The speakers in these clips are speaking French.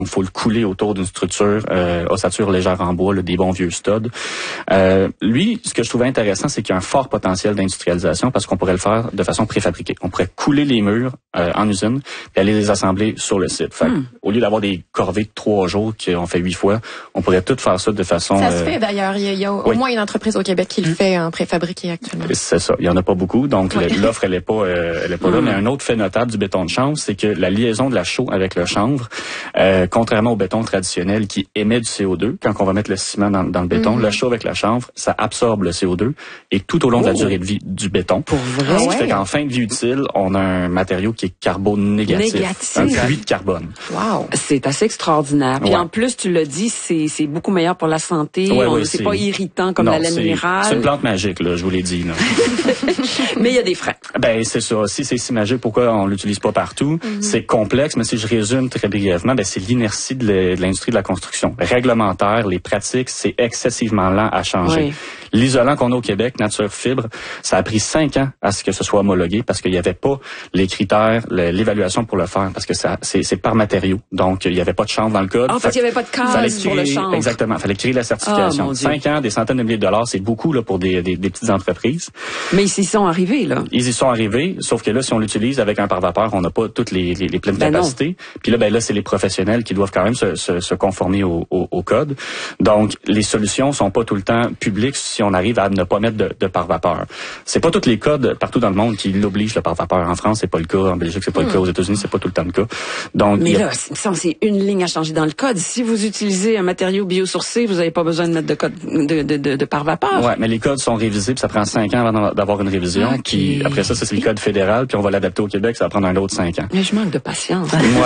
Il faut le couler autour d'une structure ossature légère en bois, là, des bons vieux studs. Lui, ce que je trouvais intéressant, c'est qu'il y a un fort potentiel d'industrialisation parce qu'on pourrait le faire de façon préfabriquée. On pourrait couler les murs en usine puis aller les assembler sur le site. Fait au lieu d'avoir des corvées de 3 jours qu'on fait 8 fois, on pourrait tout faire ça de façon... Ça se fait d'ailleurs. Il y a au moins une entreprise au Québec qui le fait en préfabriqué actuellement. C'est ça. Il y en a pas beaucoup, donc l'offre elle est pas là. Mais un autre fait notable du béton de chanvre, c'est que la liaison de la chaux avec le chanvre, contrairement au béton traditionnel qui émet du CO2, quand on va mettre le ciment dans le béton, le chaux avec la chanvre, ça absorbe le CO2 et tout au long de la durée de vie du béton. Pour vrai? Ce qui fait qu'en fin de vie utile, on a un matériau qui est carbonégatif. Un puits de carbone. Wow! C'est assez extraordinaire. Puis en plus, tu l'as dit, c'est beaucoup meilleur pour la santé. C'est pas irritant comme la laine minérale. C'est une plante magique, là, je vous l'ai dit. Là. Mais il y a des freins. Ben c'est ça. Si c'est si magique, pourquoi on l'utilise pas partout? C'est complexe, mais si je résume très brièvement, c'est l'inertie de l'industrie de la construction. Réglementaire, les pratiques, c'est excessivement lent à changer. Oui. L'isolant qu'on a au Québec, Nature Fibre, ça a pris 5 ans à ce que ce soit homologué parce qu'il n'y avait pas les critères, l'évaluation pour le faire parce que c'est par matériau. Donc, il n'y avait pas de chanvre dans le code. Fait qu'il n'y avait pas de case pour le chanvre. Exactement. Fallait créer la certification. 5 ans, des centaines de milliers de dollars, c'est beaucoup là pour des petites entreprises. Mais ils y sont arrivés, là. Ils y sont arrivés, sauf que là, si on l'utilise avec un pare-vapeur, on n'a pas toutes les pleines capacités. Puis là, c'est les professionnels qui doivent quand même se conformer au code. Donc, les solutions sont pas tout le temps publiques si on arrive à ne pas mettre de pare-vapeur. C'est pas tous les codes partout dans le monde qui l'obligent le pare-vapeur. En France, c'est pas le cas. En Belgique, c'est pas le cas. Aux États-Unis, c'est pas tout le temps le cas. Donc, mais là, c'est une ligne à changer dans le code. Si vous utilisez un matériau biosourcé, vous n'avez pas besoin de mettre de code de pare-vapeur. Ouais, mais les codes sont révisés, puis ça prend 5 ans avant d'avoir une révision. Okay. Qui, après ça, c'est le code fédéral, puis on va l'adapter au Québec, ça va prendre un autre 5 ans. Mais je manque de patience.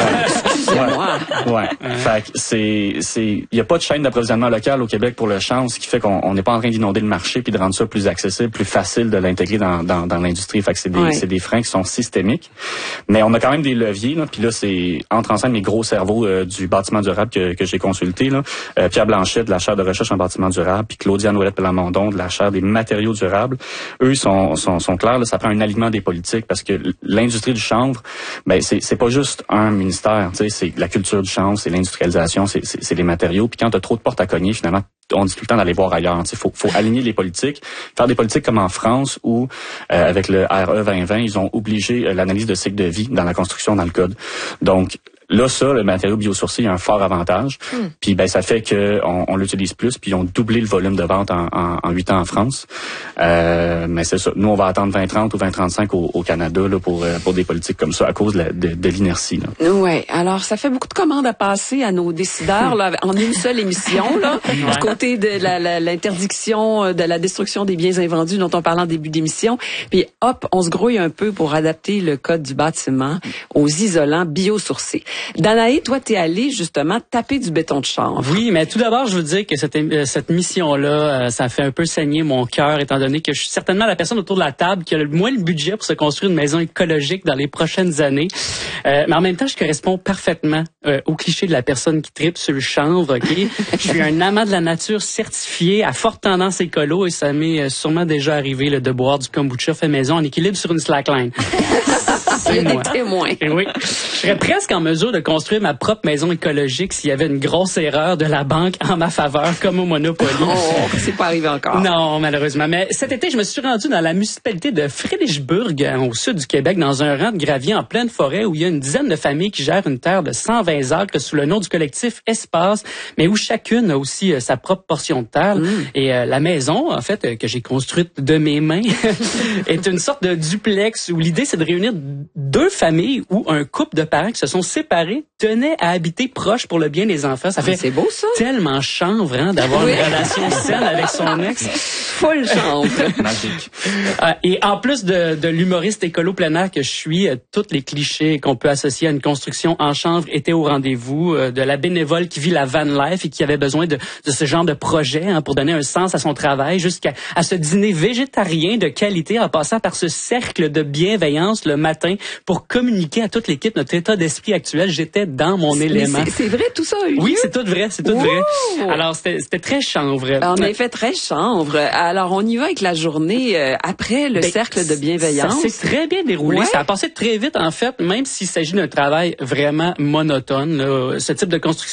Ouais. Fait que il y a pas de chaîne d'approvisionnement local au Québec pour le chanvre, ce qui fait qu'on n'est pas en train d'inonder le marché puis de rendre ça plus accessible, plus facile de l'intégrer dans l'industrie. Fait que c'est des freins qui sont systémiques. Mais on a quand même des leviers, là, puis là, c'est entre en scène les gros cerveaux du bâtiment durable que j'ai consulté, là. Pierre Blanchet de la chaire de recherche en bâtiment durable, puis Claudia Noël-Plamondon de la chaire des matériaux durables. Eux sont clairs, là, ça prend un alignement des politiques parce que l'industrie du chanvre, c'est pas juste un ministère, tu sais, c'est la culture du chanvre, c'est l'industrialisation, c'est les matériaux. Puis quand t'as trop de portes à cogner, finalement, on dit tout le temps d'aller voir ailleurs. Il faut aligner les politiques, faire des politiques comme en France où, avec le RE 2020, ils ont obligé l'analyse de cycle de vie dans la construction dans le code. Donc, là, le matériau biosourcé, il y a un fort avantage. Puis, ça fait que on l'utilise plus. Puis, ils ont doublé le volume de vente en 8 ans en France. Mais c'est ça. Nous, on va attendre 2030 ou 2035 au Canada là, pour des politiques comme ça à cause de l'inertie. Ouais. Alors, ça fait beaucoup de commandes à passer à nos décideurs là, en une seule émission. Là, du côté de l'interdiction de la destruction des biens invendus dont on parlait en début d'émission. Puis, hop, on se grouille un peu pour adapter le code du bâtiment aux isolants biosourcés. Danae, toi, t'es allé justement taper du béton de chanvre. Oui, mais tout d'abord, je veux dire que cette mission-là, ça fait un peu saigner mon cœur, étant donné que je suis certainement la personne autour de la table qui a le moins le budget pour se construire une maison écologique dans les prochaines années. Mais en même temps, je corresponds parfaitement au cliché de la personne qui tripe sur le chanvre. Okay? Je suis un amant de la nature certifié, à forte tendance écolo, et ça m'est sûrement déjà arrivé là, de boire du kombucha fait maison en équilibre sur une slackline. C'est moi. Témoin. Oui. Je serais presque en mesure de construire ma propre maison écologique s'il y avait une grosse erreur de la banque en ma faveur, comme au Monopoly. Oh, c'est pas arrivé encore. Non, malheureusement. Mais cet été, je me suis rendu dans la municipalité de Frédérichburg, au sud du Québec, dans un rang de gravier en pleine forêt où il y a une dizaine de familles qui gèrent une terre de 120 acres sous le nom du collectif Espace, mais où chacune a aussi sa propre portion de terre. Et la maison, en fait, que j'ai construite de mes mains, est une sorte de duplex où l'idée, c'est de réunir 2 familles où un couple de parents qui se sont séparés tenaient à habiter proche pour le bien des enfants. Ça fait c'est beau, ça. Tellement chanvre d'avoir une relation saine avec son ex. Full chanvre. Magique. Et en plus de l'humoriste écolo plein air que je suis, tous les clichés qu'on peut associer à une construction en chanvre étaient au rendez-vous. De la bénévole qui vit la van life et qui avait besoin de ce genre de projet pour donner un sens à son travail, jusqu'à ce dîner végétarien de qualité en passant par ce cercle de bienveillance le matin pour communiquer à toute l'équipe notre état d'esprit actuel. J'étais dans mon élément. C'est vrai tout ça, Hugues? Oui, c'est tout vrai, vrai. Alors, c'était très chanvre. En effet, très chanvre. Alors, on y va avec la journée après le cercle de bienveillance. Ça s'est très bien déroulé. Ouais. Ça a passé très vite, en fait, même s'il s'agit d'un travail vraiment monotone. Là. Ce type de construction